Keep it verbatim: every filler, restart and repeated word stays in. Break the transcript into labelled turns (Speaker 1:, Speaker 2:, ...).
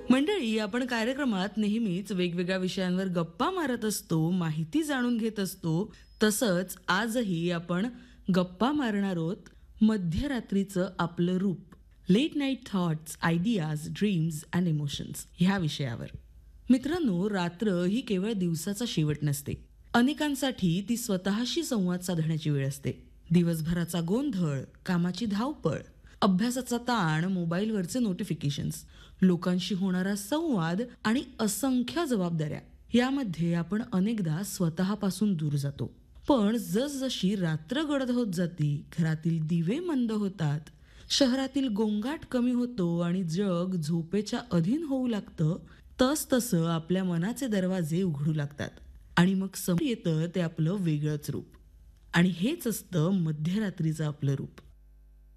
Speaker 1: मंडळी, आपण कार्यक्रमात नेहमीच वेगवेगळ्या विषयांवर गप्पा मारत असतो, माहिती जाणून घेत असतो. तसंच आजही आपण गप्पा मारणार आहोत मध्यरात्रीचं आपलं रूप. Late night thoughts, ideas, dreams and emotions ह्या विषयावर. मित्रांनो, रात्र ही केवळ दिवसाचा शेवट नसते. अनेकांसाठी ती स्वतःशी संवाद साधण्याची वेळ असते. दिवसभराचा गोंधळ, कामाची धावपळ, अभ्यासाचा ताण, मोबाईलवरचे नोटिफिकेशन्स, लोकांशी होणारा संवाद आणि असंख्य जबाबदाऱ्या यामध्ये आपण अनेकदा स्वतःपासून दूर जातो. पण जसजशी रात्र गडद होत जाती, घरातील दिवे मंद होतात, शहरातील गोंगाट कमी होतो आणि जग झोपेच्या अधीन होऊ लागतं, तस तसं आपल्या मनाचे दरवाजे उघडू लागतात आणि मग समोर येतं ते आपलं वेगळंच रूप. आणि हेच असतं मध्यरात्रीचं आपलं रूप.